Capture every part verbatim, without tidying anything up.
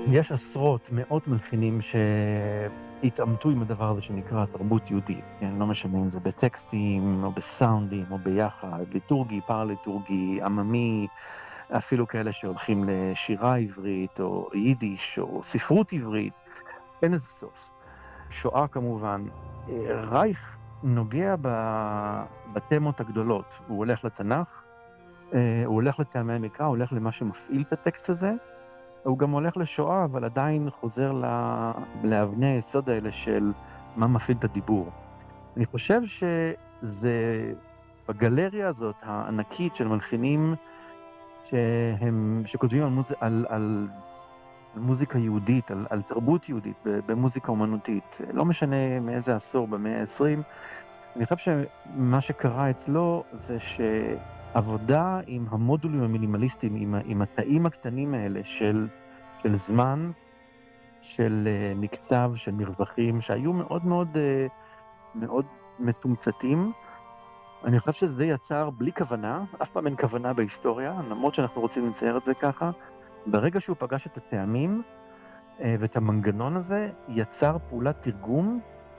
יש עשרות, מאות מלחינים שהתעמתו עם הדבר הזה שנקרא תרבות יהודית, כן? לא משנה אם זה בטקסטים, או בסאונדים, או ביחד, ליטורגי, פארה-ליטורגי, עממי, אפילו כאלה שהולכים לשירה עברית, או יידיש, או ספרות עברית, אין איזה סוף. שואה כמובן. רייך נוגע ב- בתמות הגדולות, הוא הולך לתנ"ך, אה, הוא הולך לטעמי המקרא, הוא הולך למה שמפעיל את הטקסט הזה, הוא גם הולך לשואה, אבל עדיין חוזר ל- לאבני היסוד האלה של מה מפעיל את הדיבור. אני חושב שזה, בגלריה הזאת הענקית של מלחינים שהם, שכותבים על, מוז... על, על, על מוזיקה יהודית, על, על תרבות יהודית, ב- במוזיקה אומנותית, לא משנה מאיזה עשור, במאה ה-עשרים, אני חושב שמה שקרה אצלו זה שעבודה עם המודולים המינימליסטיים, עם, ה- עם התאים הקטנים האלה של, של זמן, של uh, מקצב, של מרווחים, שהיו מאוד מאוד, uh, מאוד מתומצתים. אני חושב שזה יצר בלי כוונה, אף פעם אין כוונה בהיסטוריה, למרות שאנחנו רוצים לצייר את זה ככה, ברגע שהוא פגש את הטעמים uh, ואת המנגנון הזה, יצר פעולת תרגום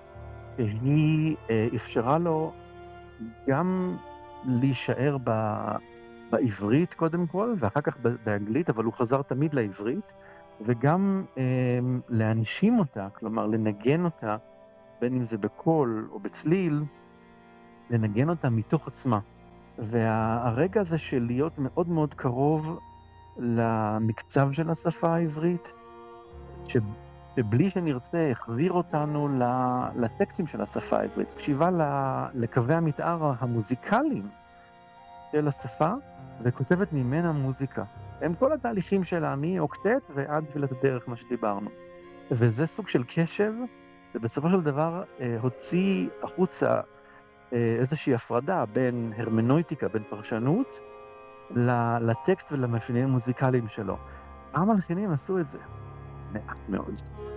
שהיא uh, אפשרה לו גם להישאר ב... בעברית קודם כל, ואחר כך באנגלית, אבל הוא חזר תמיד לעברית, וגם אה, להנשים אותה, כלומר לנגן אותה, בין אם זה בקול או בצליל, לנגן אותה מתוך עצמה. והרגע הזה של להיות מאוד מאוד קרוב למקצב של השפה העברית, ש... שבלי שנרצה החזיר אותנו לטקסטים של השפה העברית, קשיבה לקווי המתאר המוזיקליים של השפה, וכותבת ממנה מוזיקה. הם כל התהליכים שלה, מאוקטט ועד תפילת הדרך, מה שדיברנו. וזה סוג של קשב, ובסופו של דבר אה, הוציא החוצה אה, איזושהי הפרדה בין הרמנויטיקה, בין פרשנות, לטקסט ולמאפיינים המוזיקליים שלו. המלחינים עשו את זה, מעט מאוד.